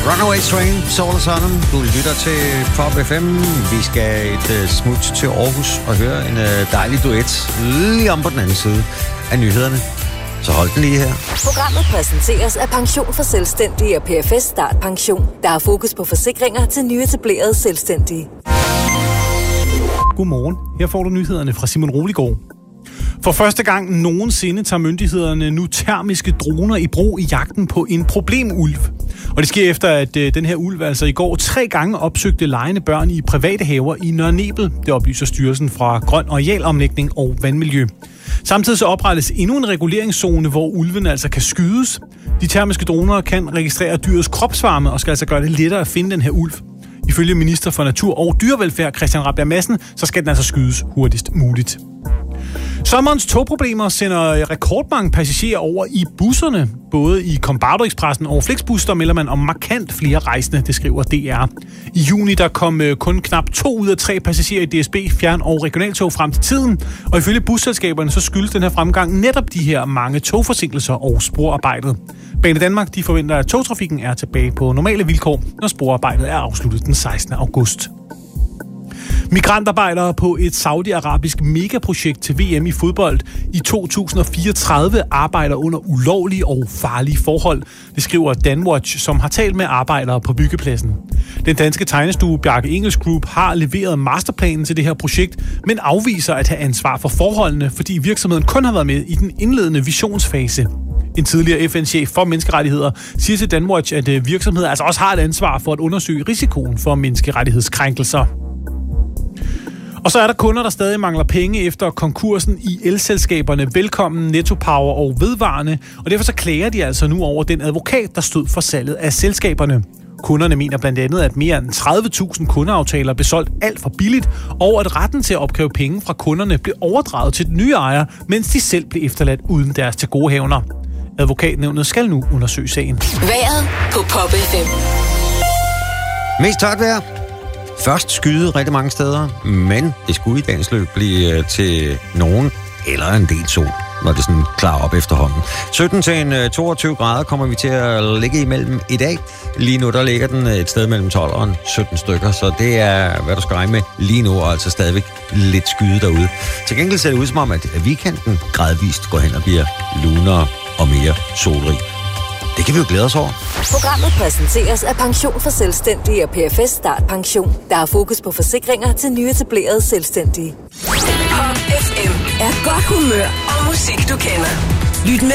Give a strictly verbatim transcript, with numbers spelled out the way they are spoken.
Runaway Train, Soul Sonum. Du lytter til Pop F M. Vi skal et uh, smut til Aarhus og høre en uh, dejlig duet lige om på den anden side af nyhederne. Så hold den lige her. Programmet præsenteres af Pension for Selvstændige og P F S Start Pension. Der er fokus på forsikringer til nyetablerede selvstændige. Godmorgen. Her får du nyhederne fra Simon Roligård. For første gang nogensinde tager myndighederne nu termiske droner i brug i jagten på en problemulv. Og det sker efter, at øh, den her ulv altså i går tre gange opsøgte legende børn i private haver i Nørre Nebel. Det oplyser styrelsen fra Grøn Arealomlægning og Vandmiljø. Samtidig så oprettes endnu en reguleringszone, hvor ulven altså kan skydes. De termiske droner kan registrere dyrets kropsvarme og skal altså gøre det lettere at finde den her ulv. Ifølge minister for Natur og Dyrevelfærd, Christian Rabjerg Madsen, så skal den altså skydes hurtigst muligt. Sommerens togproblemer sender rekordmange passagerer over i busserne. Både i Combardo Expressen og Flixbus, der melder man om markant flere rejsende, det skriver D R. I juni der kom kun knap to ud af tre passagerer i D S B, fjern- og regionaltog frem til tiden. Og ifølge busselskaberne så skyldes den her fremgang netop de her mange togforsinkelser og sporarbejdet. Banedanmark de forventer, at togtrafikken er tilbage på normale vilkår, når sporarbejdet er afsluttet den sekstende august. Migrantarbejdere på et saudi-arabisk megaprojekt til V M i fodbold i to tusind og fireogtredive arbejder under ulovlige og farlige forhold. Det skriver Danwatch, som har talt med arbejdere på byggepladsen. Den danske tegnestue Bjarke Ingels Group har leveret masterplanen til det her projekt, men afviser at have ansvar for forholdene, fordi virksomheden kun har været med i den indledende visionsfase. En tidligere F N-chef for menneskerettigheder siger til Danwatch, at virksomheder altså også har et ansvar for at undersøge risikoen for menneskerettighedskrænkelser. Og så er der kunder, der stadig mangler penge efter konkursen i elselskaberne Velkommen, Netto Power og Vedvarende, og derfor så klager de altså nu over den advokat, der stod for salget af selskaberne. Kunderne mener blandt andet, at mere end tredive tusind kundeaftaler blev solgt alt for billigt, og at retten til at opkræve penge fra kunderne blev overdraget til den nye ejer, mens de selv blev efterladt uden deres tilgodehavender. Advokatnævnet skal nu undersøge sagen. Vejret på Pop F M. Mest tørt vejr. Først skyde rigtig mange steder, men det skulle i dagens løb blive til nogen eller en del sol, når det sådan klarer op efterhånden. sytten til toogtyve grader kommer vi til at ligge imellem i dag. Lige nu der ligger den et sted mellem tolv og sytten stykker, så det er, hvad du skal regne med lige nu, og altså stadigvæk lidt skyde derude. Til gengæld ser det ud som om, at weekenden gradvist går hen og bliver lunere og mere solrig. Det kan vi jo glæde os over. Programmet præsenteres af Pension for Selvstændige og P F S Start Pension. Der er fokus på forsikringer til nyetablerede selvstændige. Pop F M er godt humør og musik, du kender. Lyt med